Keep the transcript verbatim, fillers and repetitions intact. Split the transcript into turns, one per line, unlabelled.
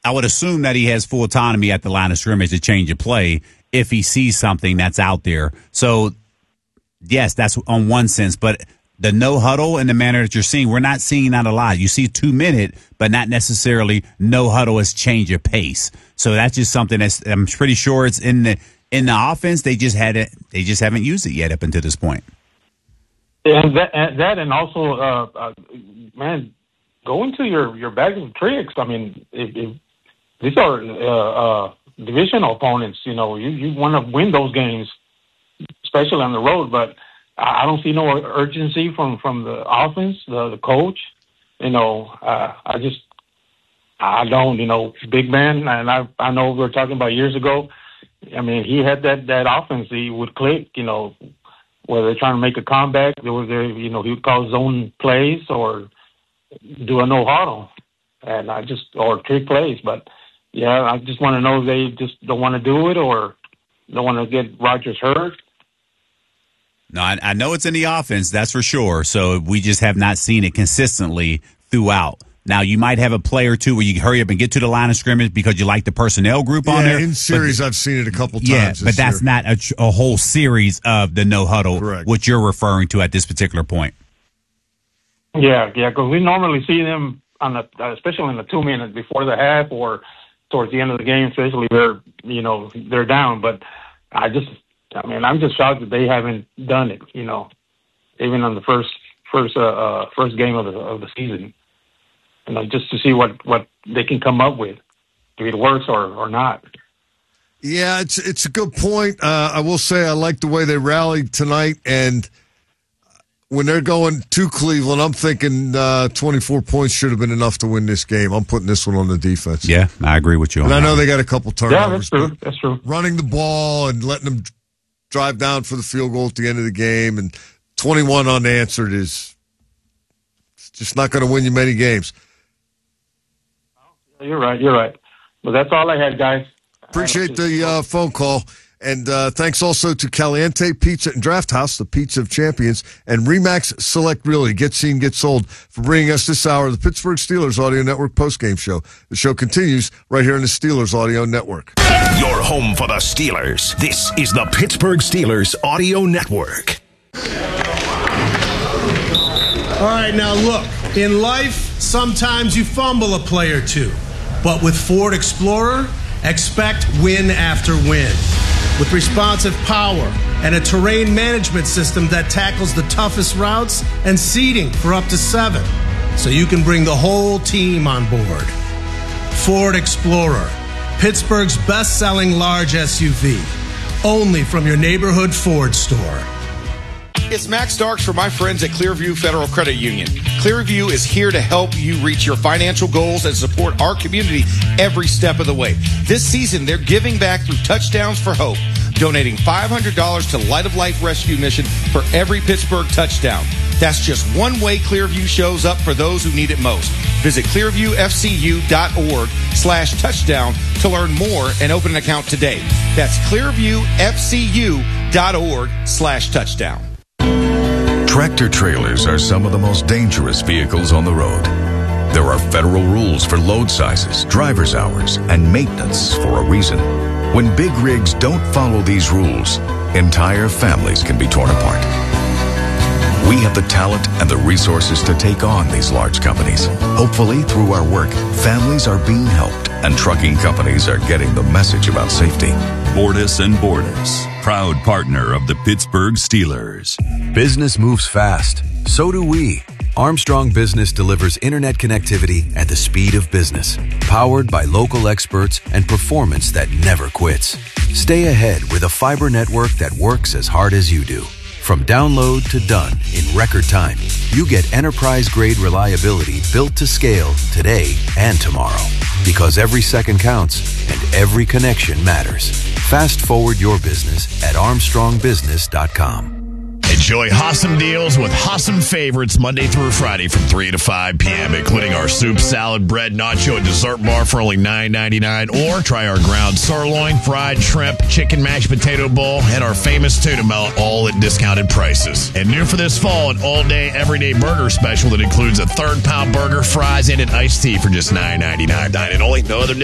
I would assume that he has full autonomy at the line of scrimmage to change a play if he sees something that's out there. So, yes, that's on one sense. But the no huddle in the manner that you're seeing, we're not seeing that a lot. You see two minute, but not necessarily no huddle as change of pace. So that's just something that's I'm pretty sure it's in the in the offense. They just had it. They just haven't used it yet up until this point.
And that, and, that, and also, uh, uh, man, go into your your bag of tricks. I mean, if, if these are uh, uh, divisional opponents. You know, you, you want to win those games, especially on the road. But I don't see no urgency from, from the offense, the, the coach. You know, uh, I just I don't. You know, big man, and I I know we were talking about years ago. I mean, he had that that offense. He would click. You know, whether they're trying to make a comeback, there was there. You know, he would call zone plays or do a no huddle, and I just or trick plays. But yeah, I just want to know if they just don't want to do it or don't want to get Rodgers hurt.
No, I, I know it's in the offense, that's for sure. So we just have not seen it consistently throughout. Now, you might have a play or two where you hurry up and get to the line of scrimmage because you like the personnel group
yeah,
on there.
In series, but, I've seen it a couple times.
Yeah, but that's
year.
not a, a whole series of the no huddle,
Correct.
What you're referring to at this particular point.
Yeah, yeah, because we normally see them on the, especially in the two minutes before the half or towards the end of the game, especially they're, you know, they're down. But I just, I mean, I'm just shocked that they haven't done it. You know, even on the first first uh, uh, first game of the of the season. You know, just to see what, what they can come up with, if it works or, or not.
Yeah, it's it's a good point. Uh, I will say I like the way they rallied tonight, and when they're going to Cleveland, I'm thinking uh, twenty-four points should have been enough to win this game. I'm putting this one on the defense.
Yeah, I agree with you on
and I know
that.
they got a couple turnovers.
Yeah, that's true. That's true.
Running the ball and letting them drive down for the field goal at the end of the game, and twenty-one unanswered is it's just not going to win you many games.
You're right. You're right. Well, that's all I had, guys.
Appreciate the uh, phone call. And uh, thanks also to Caliente Pizza and Draft House, the pizza of champions, and Remax Select Realty. Get seen, get sold, for bringing us this hour of the Pittsburgh Steelers Audio Network postgame show. The show continues right here on the Steelers Audio Network.
Your home for the Steelers. This is the Pittsburgh Steelers Audio Network.
All right, now look. In life, sometimes you fumble a play or two. But with Ford Explorer, expect win after win. With responsive power and a terrain management system that tackles the toughest routes and seating for up to seven, so you can bring the whole team on board. Ford Explorer, Pittsburgh's best-selling large S U V, only from your neighborhood Ford store.
It's Max Starks for my friends at Clearview Federal Credit Union. Clearview is here to help you reach your financial goals and support our community every step of the way. This season, they're giving back through Touchdowns for Hope, donating five hundred dollars to Light of Life Rescue Mission for every Pittsburgh touchdown. That's just one way Clearview shows up for those who need it most. Visit clearviewfcu.org slash touchdown to learn more and open an account today. That's clearviewfcu.org slash touchdown.
Tractor trailers are some of the most dangerous vehicles on the road. There are federal rules for load sizes, driver's hours, and maintenance for a reason. When big rigs don't follow these rules, entire families can be torn apart. We have the talent and the resources to take on these large companies. Hopefully, through our work, families are being helped and trucking companies are getting the message about safety.
Bordas and Bordas, proud partner of the Pittsburgh Steelers.
Business moves fast. So do we. Armstrong Business delivers internet connectivity at the speed of business, powered by local experts and performance that never quits. Stay ahead with a fiber network that works as hard as you do. From download to done in record time, you get enterprise-grade reliability built to scale today and tomorrow. Because every second counts and every connection matters. Fast forward your business at armstrong business dot com.
Enjoy awesome deals with awesome favorites Monday through Friday from three to five p.m., including our soup, salad, bread, nacho, and dessert bar for only nine ninety-nine. Or try our ground sirloin, fried shrimp, chicken mashed potato bowl, and our famous tuna melt, all at discounted prices. And new for this fall, an all-day, everyday burger special that includes a third-pound burger, fries, and an iced tea for just nine ninety-nine. Dine and only, no other